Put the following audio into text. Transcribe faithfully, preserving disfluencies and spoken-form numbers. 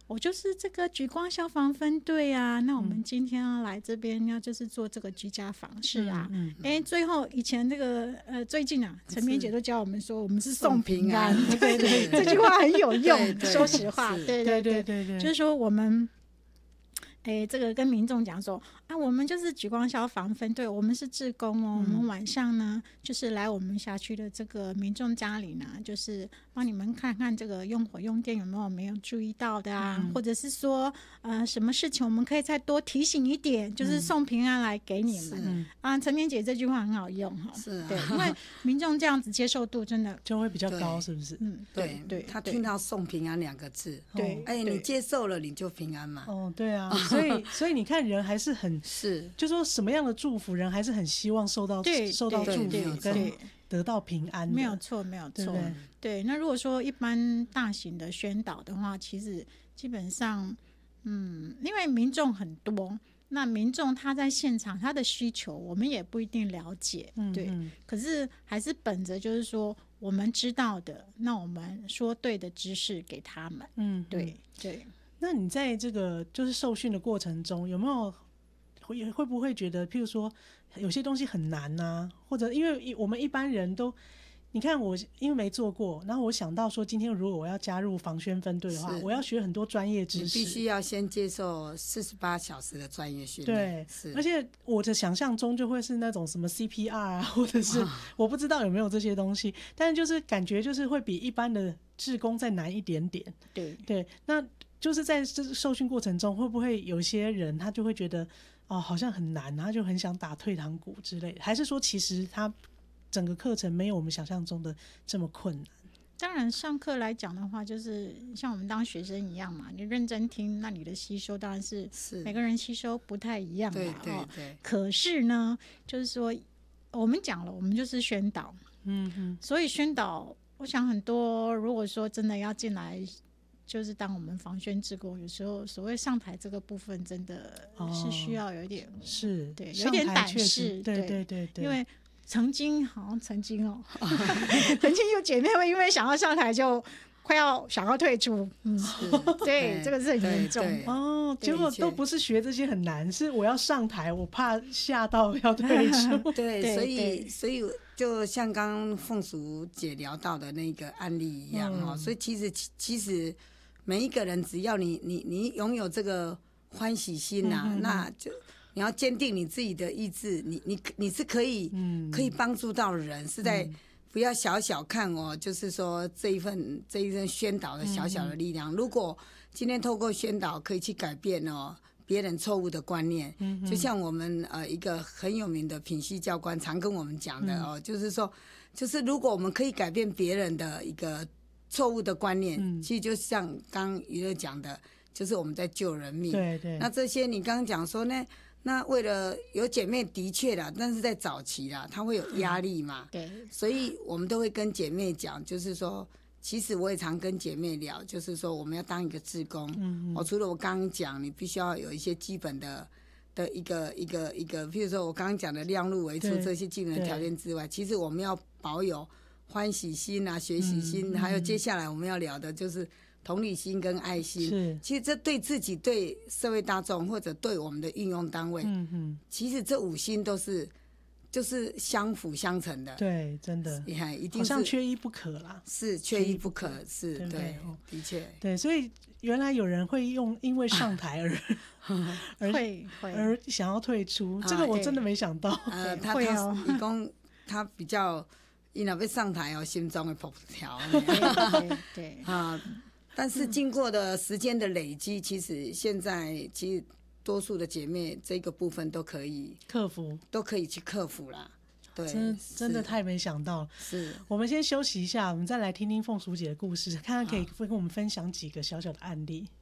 我就是这个莒光消防分队啊，那我们今天要来这边要就是做这个居家访视啊，哎、嗯嗯欸，最后以前这个呃最近啊，陈明姐都教我们说我们是送平安，对对，这句话很有用，对对说实话，对对对对对，就是说我们。哎，这个跟民众讲说啊，我们就是莒光消防分队，我们是志工哦、嗯。我们晚上呢，就是来我们辖区的这个民众家里呢，就是帮你们看看这个用火用电有没有没有注意到的啊，嗯、或者是说呃什么事情我们可以再多提醒一点，就是送平安来给你们、嗯、啊。陈明姐这句话很好用哈，是、啊，对，因为民众这样子接受度真的就会比较高，是不是？ 嗯，对对，他听到送平安两个字， 对， 哎，你接受了你就平安嘛。 哦，对啊。所以，所以你看，人还是很是， 就说什么样的祝福，人还是很希望受到受到祝福跟得到平安的， 没有错，没有错。对, 对，那如果说一般大型的宣导的话，其实基本上，嗯，因为民众很多，那民众他在现场他的需求，我们也不一定了解，嗯、对。可是还是本着就是说，我们知道的，那我们说对的知识给他们，嗯，对对。 那你在这个就是受训的过程中，有没有会会不会觉得，譬如说有些东西很难啊，或者因为我们一般人都，你看我因为没做过，然后我想到说，今天如果我要加入防宣分队的话，我要学很多专业知识， 你必须要先接受四十八小时的专业训练。 对，是。而且我的想象中就会是那种什么 C P R 啊，或者是我不知道有没有这些东西，但是就是感觉就是会比一般的志工再难一点点。 对对，那。就是在这受训过程中，会不会有些人他就会觉得哦，好像很难，他就很想打退堂鼓之类的？还是说其实他整个课程没有我们想象中的这么困难？ 当然，上课来讲的话，就是像我们当学生一样嘛，你认真听，那你的吸收当然是每个人吸收不太一样嘛。 对对对。 可是呢，就是说我们讲了，我们就是宣导，嗯嗯，所以宣导，我想很多如果说真的要进来。就是当我们防宣志工，有时候所谓上台这个部分，真的是需要有点、哦、 是， 对，有点胆识， 对对对对， 因为曾经好像曾经哦，曾经有姐妹会因为想要上台就快要想要退出，嗯，对，这个是很严重哦。结果都不是学这些很难，是我要上台，我怕吓到要退出。 对，所以所以就像刚刚凤淑姐聊到的那个案例一样哦，嗯、所以其实其实。每一个人，只要你你你拥有这个欢喜心啊，嗯、那就你要坚定你自己的意志，你你你是可以、嗯、可以帮助到人，是在不要小小看哦，就是说这一份这一份宣导的小小的力量。嗯、如果今天透过宣导可以去改变哦别人错误的观念，嗯、就像我们呃一个很有名的品系教官常跟我们讲的哦，嗯、就是说，就是如果我们可以改变别人的一个。错误的观念、嗯、其实就像刚刚娱乐讲的，就是我们在救人命。 对对。 那这些你刚刚讲说呢，那为了有姐妹的确啦，但是在早期啦，她会有压力嘛、嗯。对。所以我们都会跟姐妹讲，就是说，其实我也常跟姐妹聊，就是说我们要当一个志工。嗯嗯。我、哦、除了我刚刚讲，你必须要有一些基本的的一个一个一个，譬如说我刚刚讲的量入为出这些基本的条件之外，其实我们要保有。欢喜心啊，学习心、嗯，还有接下来我们要聊的就是同理心跟爱心。是，其实这对自己、对社会大众或者对我们的运用单位，嗯嗯，其实这五心都是就是相辅相成的。 对，真的， 你看，一定是好像缺一不可啦。 是缺一不可，是对，对对的确。 对，所以原来有人会用因为上台而而会而想要退出，这个我真的没想到。 呃，他他一共他比较。伊若要上台哦，心脏会扑跳。 对对啊，但是经过的时间的累积，其实现在其实多数的姐妹这个部分都可以克服， 都可以去克服啦。对， 真真的太没想到了。 是， 我们先休息一下，我们再来听听凤淑姐的故事，看看可以跟我们分享几个小小的案例。